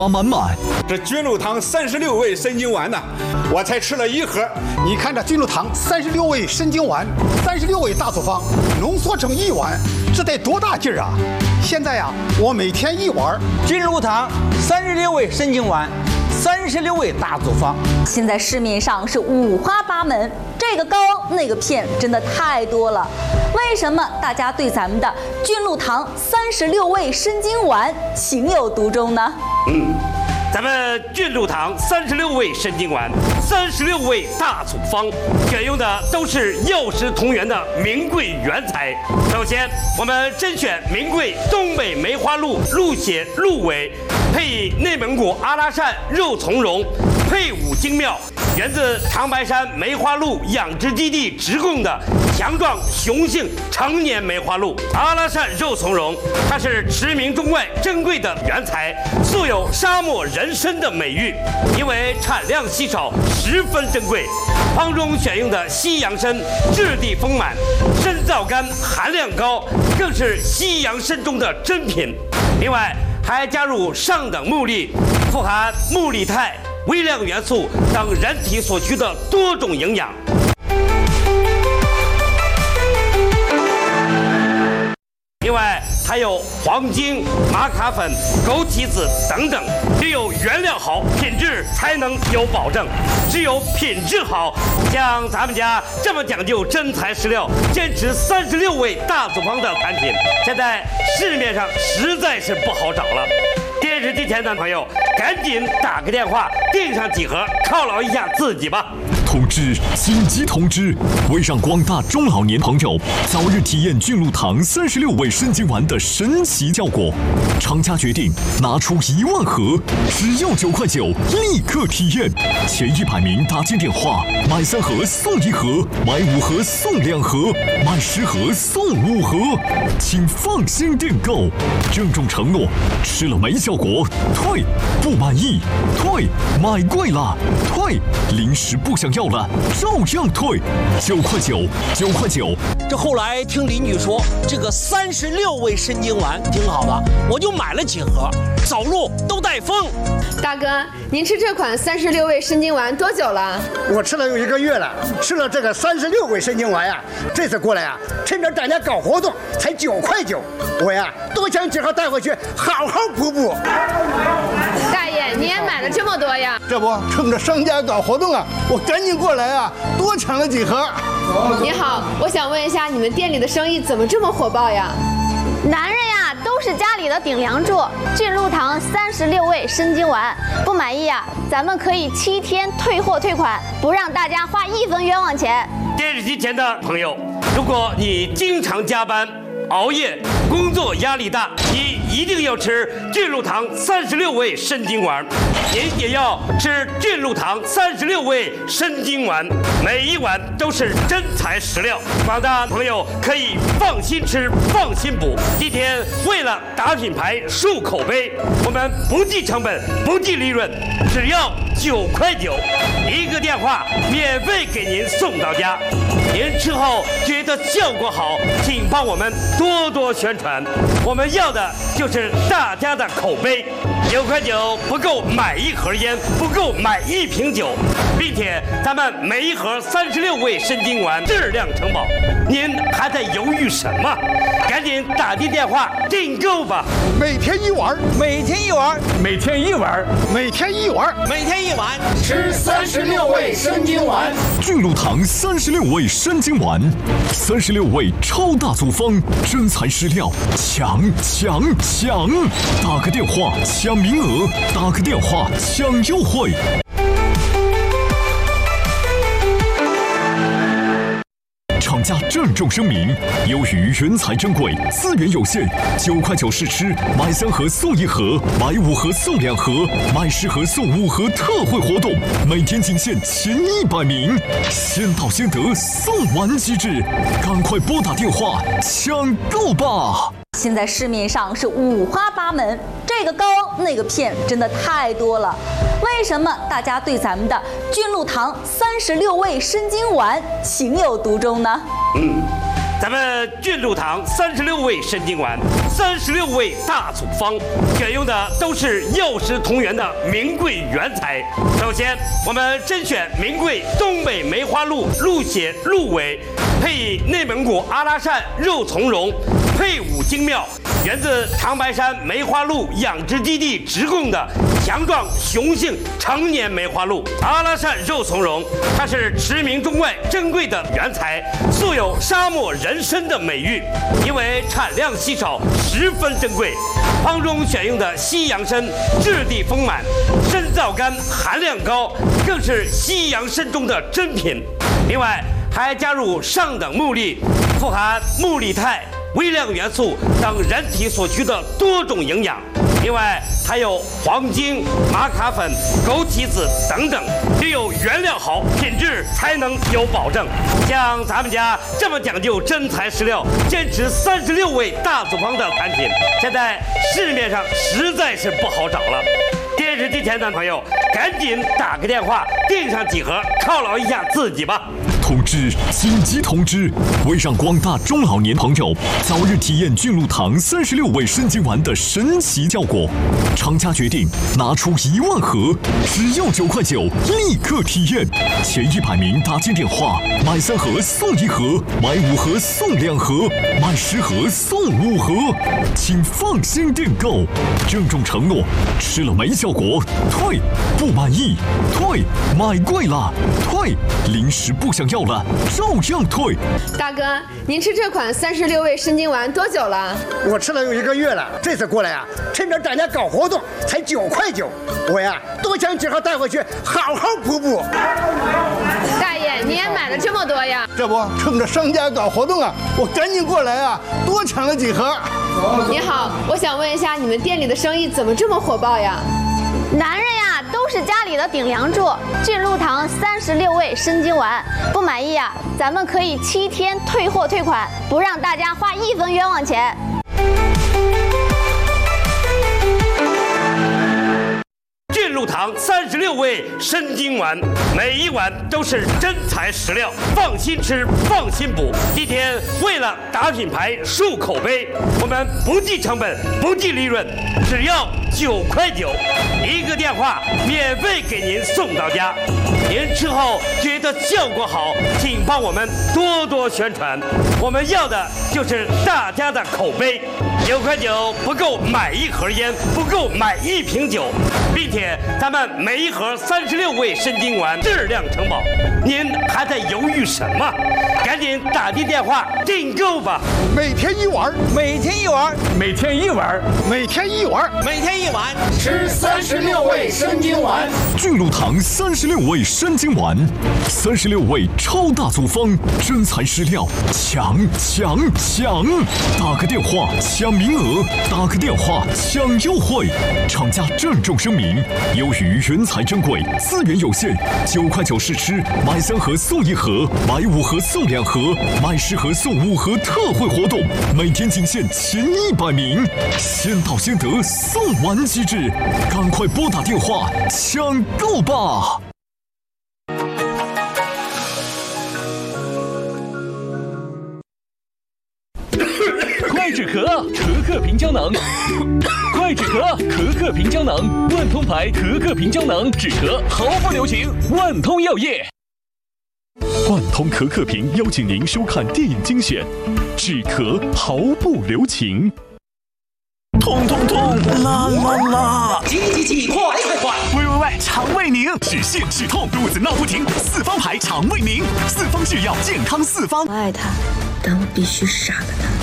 满满。 这菌露堂36味参精丸呢，我才吃了1盒。 你看这菌露堂36味参精丸，36味大组方浓缩成1碗，这得多大劲儿啊！现在呀，我每天1碗。 菌露堂36味参精丸，36味大组方。 现在市面上是五花八门，这个膏那个片，真的太多了。为什么大家对咱们的菌露堂36味参精丸情有独钟呢？ 咱们菌露堂36味参精丸，36味大组方，选用的都是药食同源的名贵原材。首先，我们甄选名贵东北梅花鹿鹿血鹿尾，配以内蒙古阿拉善肉苁蓉，配伍精妙，源自长白山梅花鹿养殖基地直供的强壮雄性成年梅花鹿。阿拉善肉苁蓉，它是驰名中外珍贵的原材，素有沙漠人参的美誉，因为产量稀少，十分珍贵。方中选用的西洋参质地丰满，参皂苷含量高，更是西洋参中的珍品。另外还加入上等木粒，富含木力肽、微量元素等人体所需的多种营养。另外还有黄精、玛卡粉、枸杞子等等，只有原料好，品质才能有保证。只有品质好，像咱们家这么讲究真材实料，坚持36味大组方的产品，现在市面上实在是不好找了。电视机前的朋友，赶紧打个电话订上几盒，犒劳一下自己吧。 通知！紧急通知！为让广大中老年朋友早日体验菌露堂36味参精丸的神奇效果，厂家决定拿出1万盒，只要9块9，立刻体验。前100名打进电话，买3盒送1盒，买5盒送2盒，买10盒送5盒，请放心订购。郑重承诺，吃了没效果退，不满意退，买贵了退，临时不想要了照样退，9块9，9块9。 这后来听邻居说，这个36味参精丸挺好的，我就买了几盒，走路都带风。 大哥，您吃这款36味参精丸多久了？ 我吃了有1个月了，吃了这个36味参精丸呀，这次过来呀，趁着大家搞活动，才9块9，我呀多想几盒带回去，好好补补。 大爷，你也买了这么多呀？ 这不趁着商家搞活动啊，我赶紧过来啊，多抢了几盒。 你好，我想问一下，你们店里的生意怎么这么火爆呀？ 男人呀，都是家里的顶梁柱。菌露堂36味参精丸，不满意呀，咱们可以7天退货退款，不让大家花1分冤枉钱。 电视机前的朋友，如果你经常加班、熬夜，工作压力大，你一定要吃菌露堂36味参精丸，您也要吃菌露堂36味参精丸，每一碗都是真材实料，广大朋友可以放心吃，放心补。今天为了打品牌、树口碑，我们不计成本，不计利润，只要9块9，一个电话免费给您送到家。您吃后觉得效果好，请帮我们多多宣传，我们要的就是大家的口碑。9块9不够买1盒烟，不够买1瓶酒，并且咱们每一盒36味参精丸质量承保，您还在犹豫什么？赶紧打进电话订购吧！ 每天1碗， 每天1碗， 每天1碗， 每天1碗， 每天1碗， 吃36味参精丸。 菌露堂36味参精丸，36味超大组方，真材实料，抢！打个电话抢名额，打个电话抢优惠。厂家郑重声明，由于原材珍贵，资源有限，9块9试吃，买3盒送1盒，买5盒送2盒，买10盒送5盒特惠活动，每天仅限前100名，先到先得，送完即止，赶快拨打电话抢购吧！ 现在市面上是五花八门，这个膏那个片，真的太多了。为什么大家对咱们的菌露堂36味参精丸情有独钟呢？ 咱们俊禄堂36味参精丸，36味大组方，选用的都是药食同源的名贵原材。首先，我们甄选名贵东北梅花鹿鹿血鹿尾，配以内蒙古阿拉善肉苁蓉，配伍精妙，源自长白山梅花鹿养殖基地直供的强壮雄性成年梅花鹿。阿拉善肉苁蓉，它是驰名中外珍贵的原材，素有沙漠人参的美誉，因为产量稀少，十分珍贵。方中选用的西洋参质地丰满，参皂苷含量高，更是西洋参中的珍品。另外还加入上等木粒，富含木力肽、微量元素等人体所需的多种营养。另外还有黄精、玛卡粉、枸杞子等等，只有原料好，品质才能有保证。像咱们家这么讲究真材实料，坚持36味大组方的产品，现在市面上实在是不好找了。电视机前的朋友，赶紧打个电话订上几盒，犒劳一下自己吧。 通知！紧急通知！为让广大中老年朋友早日体验俊禄堂36味参精丸的神奇效果，厂家决定拿出1万盒，只要9块9，立刻体验。前100名打进电话，买3盒送1盒，买5盒送2盒，买10盒送5盒，请放心订购。郑重承诺，吃了没效果退，不满意退，买贵了退，临时不想要了照样退。 大哥，您吃这款36味参精丸多久了？ 我吃了有1个月了，这次过来啊，趁着大家搞活动，才9块9，我呀多想几盒带回去，好好补补。 大爷，你也买了这么多呀？ 这不趁着商家搞活动啊，我赶紧过来啊，多抢了几盒。 你好，我想问一下，你们店里的生意怎么这么火爆呀？ 男人呀，都是家里的顶梁柱。俊禄堂36味参精丸，不满意呀，咱们可以7天退货退款，不让大家花1分冤枉钱。 俊禄堂36味参精丸，每一碗都是真材实料，放心吃，放心补。今天为了打品牌、树口碑，我们不计成本，不计利润，只要9块9，一个电话免费给您送到家。您吃后觉得效果好，请帮我们多多宣传。我们要的就是大家的口碑。9块9不够买1盒烟，不够买1瓶酒，并且咱们每一盒36味参精丸质量承保。您还在犹豫什么？赶紧打进电话订购吧！ 每天1碗， 每天1碗， 每天1碗， 每天1碗， 每天1碗， 吃36味参精丸。 俊禄堂36味参精丸，36味超大组方，真材实料，抢！打个电话抢名额，打个电话抢优惠。厂家郑重声明，由于原材珍贵，资源有限，9块9试吃，买3盒送1盒，买5盒送2盒，买10盒送5盒特惠活动，每天仅限前100名，先到先得，送完即止，赶快拨打电话抢购吧！ 快止咳，咳克平胶囊。快止咳，咳克平胶囊，万通牌咳克平胶囊，止咳毫不留情。万通药业，万通咳克平邀请您收看电影精选，止咳毫不留情。 痛痛痛，啦啦啦！ 急，快！ 喂，肠胃宁，止泻止痛，肚子闹不停，四方牌肠胃宁，四方制药健康四方。 我爱他，但我必须杀了他。